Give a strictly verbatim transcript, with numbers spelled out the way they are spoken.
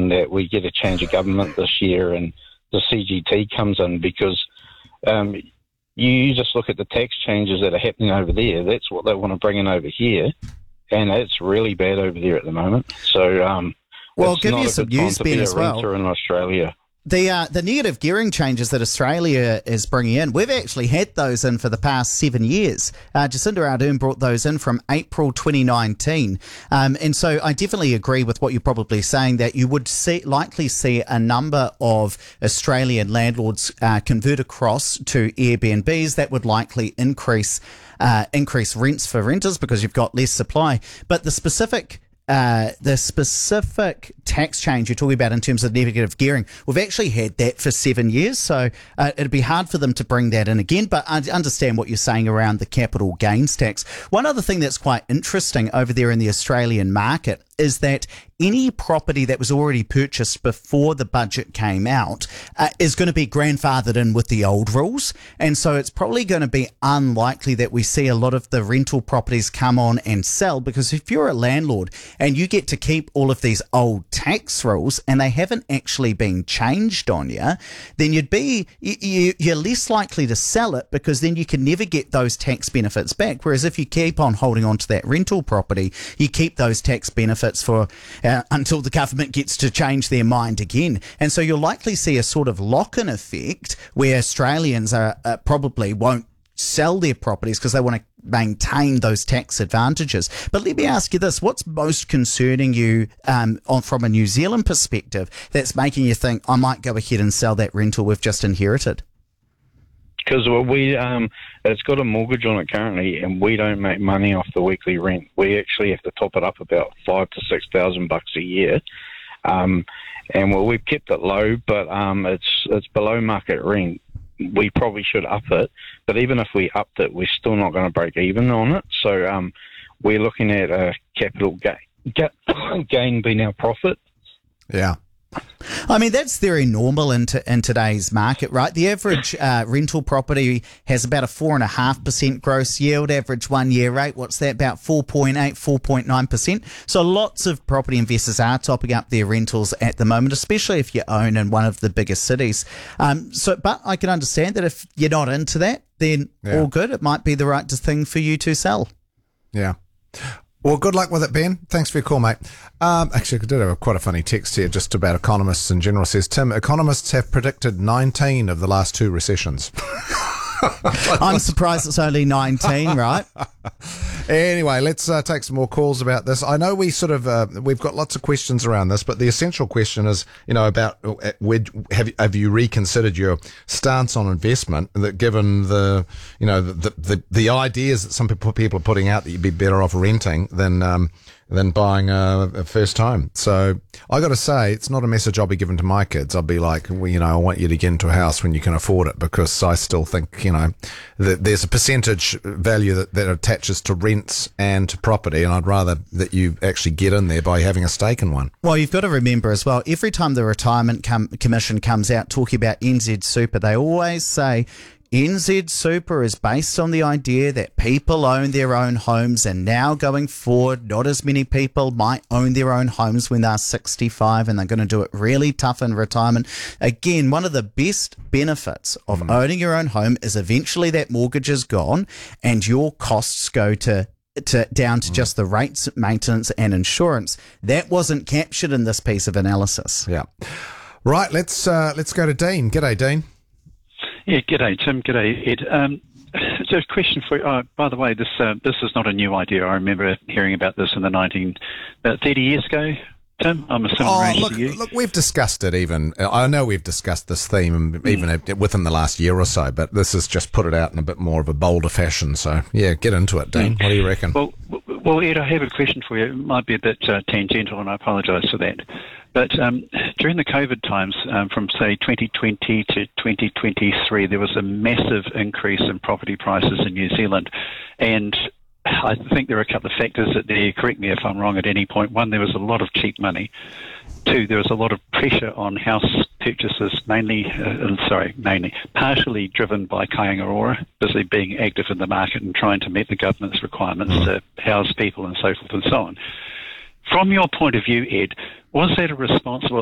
hoping that we get a change of government this year and the C G T comes in, because um, you just look at the tax changes that are happening over there. That's what they want to bring in over here, and it's really bad over there at the moment. So, um, well, I'll it's give not you a some good time news, to Ben, be a as well. renter in Australia. The uh, the negative gearing changes that Australia is bringing in, we've actually had those in for the past seven years. Uh, Jacinda Ardern brought those in from April twenty nineteen. Um, and so I definitely agree with what you're probably saying, that you would see, likely see a number of Australian landlords uh, convert across to Airbnbs. That would likely increase uh, increase rents for renters because you've got less supply. But the specific Uh, the specific tax change you're talking about in terms of negative gearing, we've actually had that for seven years, so uh, it'd be hard for them to bring that in again, but I understand what you're saying around the capital gains tax. One other thing that's quite interesting over there in the Australian market is that any property that was already purchased before the budget came out uh, is going to be grandfathered in with the old rules. And so it's probably going to be unlikely that we see a lot of the rental properties come on and sell, because if you're a landlord and you get to keep all of these old tax rules and they haven't actually been changed on you, then you'd be, you, you're less likely to sell it, because then you can never get those tax benefits back. Whereas if you keep on holding on to that rental property, you keep those tax benefits for uh, until the government gets to change their mind again. And so you'll likely see a sort of lock-in effect where Australians are uh, probably won't sell their properties because they want to maintain those tax advantages. But let me ask you this, what's most concerning you um, on from a New Zealand perspective that's making you think, I might go ahead and sell that rental we've just inherited? Because we, um, it's got a mortgage on it currently, and we don't make money off the weekly rent. We actually have to top it up about five to six thousand bucks a year, um, and well, we've kept it low, but um, it's it's below market rent. We probably should up it, but even if we upped it, we're still not going to break even on it. So um, we're looking at a capital gain, gain being our profit. Yeah. I mean, that's very normal in, to, in today's market, right? The average uh, rental property has about a four point five percent gross yield, average one-year rate. What's that, about four point eight, four point nine percent? So lots of property investors are topping up their rentals at the moment, especially if you own in one of the biggest cities. Um, so, but I can understand that if you're not into that, then yeah. all good. It might be the right thing for you to sell. Yeah. Well, good luck with it, Ben. Thanks for your call, mate. Um, actually, I did have quite a funny text here just about economists in general. It says, Tim, economists have predicted nineteen of the last two recessions. I'm surprised it's only nineteen, right? Anyway, let's uh, take some more calls about this. I know we sort of, uh, we've got lots of questions around this, but the essential question is, you know, about uh, where, have, have you reconsidered your stance on investment, that given the, you know, the, the, the ideas that some people, people are putting out that you'd be better off renting than, um, than buying a, a first home. So I got to say, it's not a message I'll be giving to my kids. I'll be like, well, you know, I want you to get into a house when you can afford it, because I still think, you know, that there's a percentage value that, that attaches to rents and to property, and I'd rather that you actually get in there by having a stake in one. Well, you've got to remember as well, every time the Retirement com- Commission comes out talking about N Z Super, they always say N Z Super is based on the idea that people own their own homes, and now going forward, not as many people might own their own homes when they're sixty-five, and they're going to do it really tough in retirement. Again, one of the best benefits of mm. owning your own home is eventually that mortgage is gone and your costs go to to down to mm. just the rates, maintenance and insurance. That wasn't captured in this piece of analysis. Yeah. Right, let's uh, let's go to Dean. G'day, Dean. Yeah, g'day, Tim. G'day, Ed. Um, so a question for you. Oh, by the way, this uh, this is not a new idea. I remember hearing about this in the nineteen, about thirty years ago, Tim. I'm a similar oh, age look, to you. Look, we've discussed it even. I know we've discussed this theme even mm. within the last year or so, but this has just put it out in a bit more of a bolder fashion. So, yeah, get into it, Dean. Mm. What do you reckon? Well, well, Ed, I have a question for you. It might be a bit uh, tangential, and I apologise for that. But um, during the COVID times, um, from, say, twenty twenty to twenty twenty-three, there was a massive increase in property prices in New Zealand. And I think there are a couple of factors that there. Correct me if I'm wrong at any point. One, there was a lot of cheap money. Two, there was a lot of pressure on house purchases, mainly, uh, sorry, mainly, partially driven by Kāinga Ora, busy being active in the market and trying to meet the government's requirements mm. to house people and so forth and so on. From your point of view, Ed, was that a responsible